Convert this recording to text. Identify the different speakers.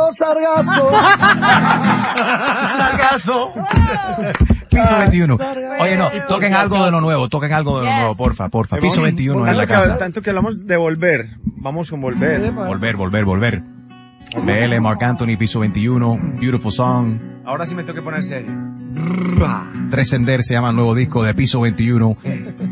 Speaker 1: Sargazo.
Speaker 2: Sargazo. Piso 21. Oye, no, toquen algo de lo nuevo, porfa. Piso 21 en la casa.
Speaker 3: Tanto que hablamos de volver, vamos con volver.
Speaker 2: Volver. BL, Marc Anthony, Piso 21, Beautiful Song.
Speaker 3: Ahora sí me tengo que poner serio.
Speaker 2: Trescender se llama el nuevo disco de Piso 21.